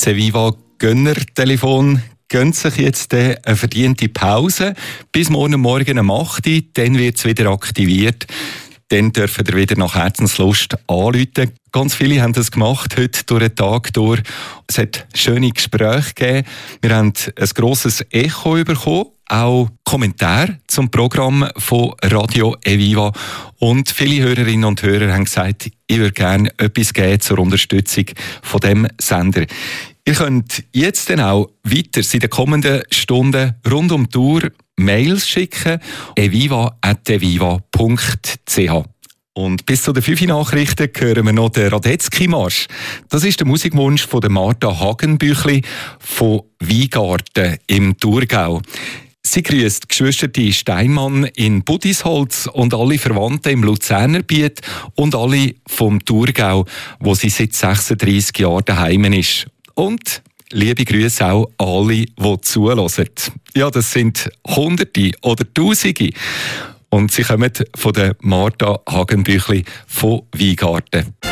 Das Eviva Gönner-Telefon gönnt sich jetzt eine verdiente Pause. Bis morgen um 8 Uhr, dann wird es wieder aktiviert. Dann dürfen ihr wieder nach Herzenslust anrufen. Ganz viele haben das gemacht, heute durch den Tag durch. Es hat schöne Gespräche gegeben. Wir haben ein grosses Echo bekommen, auch Kommentare zum Programm von Radio Eviva. Und viele Hörerinnen und Hörer haben gesagt, ich würde gerne etwas geben zur Unterstützung von dem Sender. Ihr könnt jetzt dann auch weiter in den kommenden Stunden rund um die Uhr Mails schicken, eviva@eviva.ch. Und bis zu den 5 Nachrichten hören wir noch den Radetzky-Marsch. Das ist der Musikwunsch von der Martha Hagenbüchli von Weingarten im Thurgau. Sie grüßt die Geschwister Steinmann in Budisholz und alle Verwandten im Luzernerbiet und alle vom Thurgau, wo sie seit 36 Jahren daheim ist. Und liebe Grüße auch an alle, die zuhören. Ja, das sind Hunderte oder Tausende. Und sie kommen von der Martha Hagenbüchli von Weingarten.